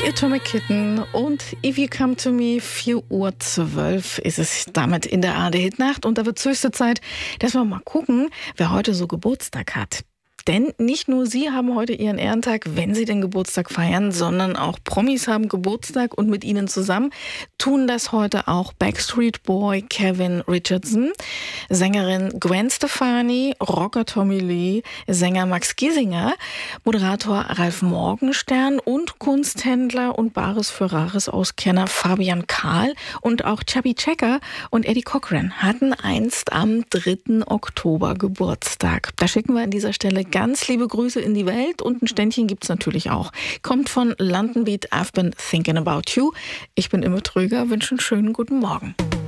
Atomic Kitten und If You Come To Me, 4:12 Uhr ist es damit in der ARD-Hitnacht. Und da wird es höchste Zeit, dass wir mal gucken, wer heute so Geburtstag hat. Denn nicht nur sie haben heute ihren Ehrentag, wenn sie den Geburtstag feiern, sondern auch Promis haben Geburtstag und mit ihnen zusammen tun das heute auch Backstreet Boy Kevin Richardson, Sängerin Gwen Stefani, Rocker Tommy Lee, Sänger Max Giesinger, Moderator Ralf Morgenstern und Kunsthändler und Bares für Rares Auskenner Fabian Karl und auch Chubby Checker und Eddie Cochran hatten einst am 3. Oktober Geburtstag. Da schicken wir an dieser Stelle ganz liebe Grüße in die Welt und ein Ständchen gibt's natürlich auch. Kommt von London Beat, I've been thinking about you. Ich bin Imme Tröger, wünsche einen schönen guten Morgen.